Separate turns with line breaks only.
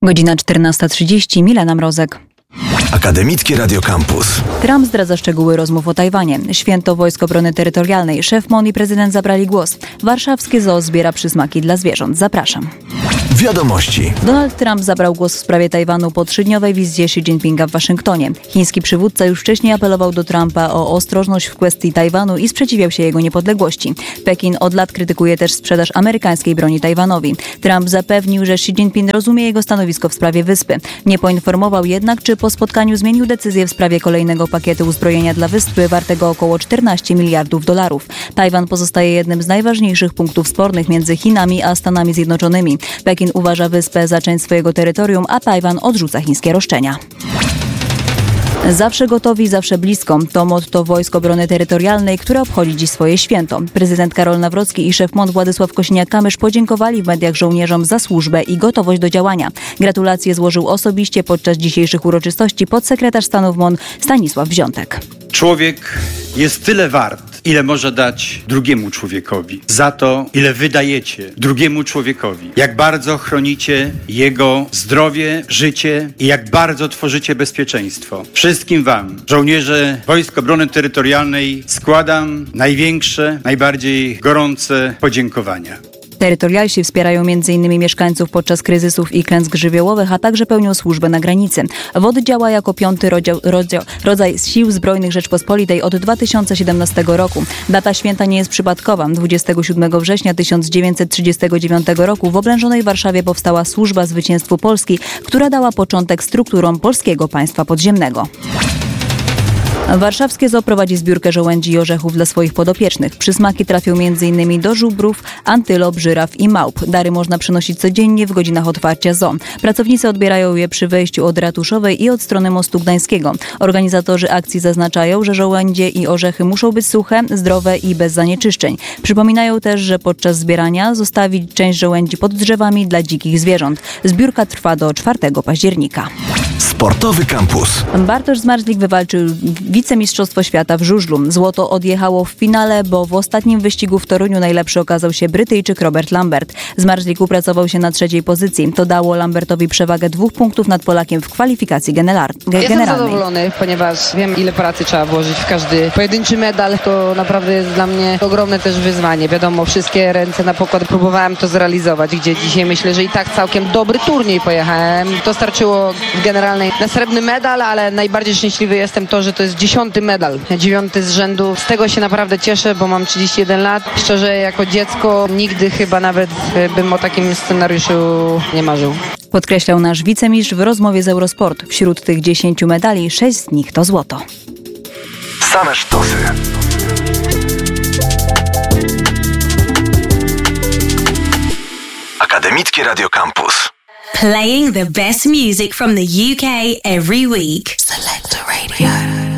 Godzina 14:30, Milena Mrozek.
Akademickie Radio Campus.
Trump zdradza szczegóły rozmów o Tajwanie. Święto Wojsk Obrony Terytorialnej. Szef MON i prezydent zabrali głos. Warszawskie zoo zbiera przysmaki dla zwierząt. Zapraszam.
Wiadomości.
Donald Trump zabrał głos w sprawie Tajwanu po 3-dniowej wizycie Xi Jinpinga w Waszyngtonie. Chiński przywódca już wcześniej apelował do Trumpa o ostrożność w kwestii Tajwanu i sprzeciwiał się jego niepodległości. Pekin od lat krytykuje też sprzedaż amerykańskiej broni Tajwanowi. Trump zapewnił, że Xi Jinping rozumie jego stanowisko w sprawie wyspy. Nie poinformował jednak, czy po spotkaniu zmienił decyzję w sprawie kolejnego pakietu uzbrojenia dla wyspy wartego około 14 miliardów dolarów. Tajwan pozostaje jednym z najważniejszych punktów spornych między Chinami a Stanami Zjednoczonymi. Pekin uważa wyspę za część swojego terytorium, a Tajwan odrzuca chińskie roszczenia. Zawsze gotowi, zawsze blisko. To motto Wojsk Obrony Terytorialnej, które obchodzi dziś swoje święto. Prezydent Karol Nawrocki i szef MON Władysław Kosiniak-Kamysz podziękowali w mediach żołnierzom za służbę i gotowość do działania. Gratulacje złożył osobiście podczas dzisiejszych uroczystości podsekretarz stanu w MON Stanisław Wziątek.
Człowiek jest tyle wart, ile może dać drugiemu człowiekowi. Za to, ile wydajecie drugiemu człowiekowi. Jak bardzo chronicie jego zdrowie, życie i jak bardzo tworzycie bezpieczeństwo. Wszystkim wam, żołnierze Wojsk Obrony Terytorialnej, składam największe, najbardziej gorące podziękowania.
Terytorialsi wspierają m.in. mieszkańców podczas kryzysów i klęsk żywiołowych, a także pełnią służbę na granicy. WOT działa jako 5. rodzaj Sił Zbrojnych Rzeczpospolitej od 2017 roku. Data święta nie jest przypadkowa. 27 września 1939 roku w oblężonej Warszawie powstała Służba Zwycięstwu Polski, która dała początek strukturom polskiego państwa podziemnego. Warszawskie zoo prowadzi zbiórkę żołędzi i orzechów dla swoich podopiecznych. Przysmaki trafią m.in. do żubrów, antylop, żyraf i małp. Dary można przynosić codziennie w godzinach otwarcia zoo. Pracownicy odbierają je przy wejściu od Ratuszowej i od strony Mostu Gdańskiego. Organizatorzy akcji zaznaczają, że żołędzie i orzechy muszą być suche, zdrowe i bez zanieczyszczeń. Przypominają też, że podczas zbierania zostawić część żołędzi pod drzewami dla dzikich zwierząt. Zbiórka trwa do 4 października.
Sportowy Campus.
Bartosz Zmarzlik wywalczył wicemistrzostwo świata w żużlu. Złoto odjechało w finale, bo w ostatnim wyścigu w Toruniu najlepszy okazał się Brytyjczyk Robert Lambert. Zmarzlik upracował się na 3. pozycji. To dało Lambertowi przewagę 2 punktów nad Polakiem w kwalifikacji generalnej.
Jestem zadowolony, ponieważ wiem, ile pracy trzeba włożyć w każdy pojedynczy medal. To naprawdę jest dla mnie ogromne też wyzwanie. Wiadomo, wszystkie ręce na pokład próbowałem to zrealizować, gdzie dzisiaj myślę, że i tak całkiem dobry turniej pojechałem. To starczyło w generalnej na srebrny medal, ale najbardziej szczęśliwy jestem to, że to jest 10. medal, 9. z rzędu. Z tego się naprawdę cieszę, bo mam 31 lat. Szczerze, jako dziecko nigdy chyba nawet bym o takim scenariuszu nie marzył.
Podkreślał nasz wicemistrz w rozmowie z Eurosport. Wśród tych 10 medali 6 z nich to złoto.
Same sztosy. Akademickie Radio Campus.
Playing the best music from the UK every week. Selector Radio.